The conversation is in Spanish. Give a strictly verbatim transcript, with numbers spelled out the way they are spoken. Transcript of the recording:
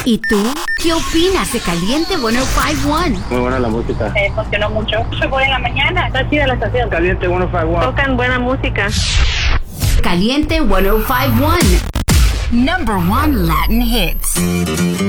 ¿Y tú? ¿Qué opinas de Caliente ciento cincuenta y uno? Muy buena la música. Eh, funcionó mucho. Se fue en la mañana. Está chida la estación. Caliente ciento cincuenta y uno. Tocan buena música. Caliente ciento cincuenta y uno. Number one Latin hits.